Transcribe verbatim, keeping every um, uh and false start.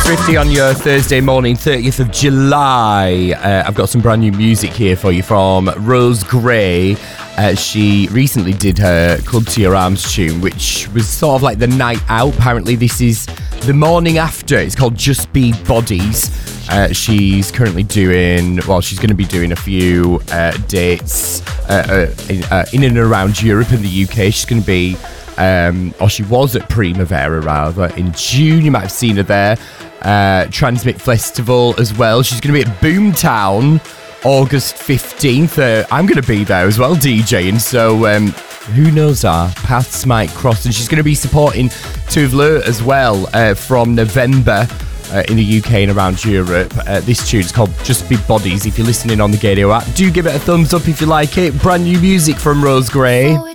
Thrifty on your Thursday morning, thirtieth of July. Uh, I've got some brand new music here for you from Rose Gray. Uh, she recently did her Club to Your Arms tune, which was sort of like the night out. Apparently this is the morning after. It's called Just Be Bodies. Uh, she's currently doing, well, she's going to be doing a few uh, dates uh, uh, in, uh, in and around Europe and the U K. She's going to be, um, or she was at Primavera rather, in June. You might have seen her there. Uh, Transmit Festival as well. She's going to be at Boomtown August fifteenth. Uh, I'm going to be there as well, DJing. So um, who knows, our paths might cross. And she's going to be supporting Tuvla as well uh, from November uh, in the U K and around Europe. Uh, this tune is called Just Be Bodies. If you're listening on the Gadio app, do give it a thumbs up if you like it. Brand new music from Rose Gray.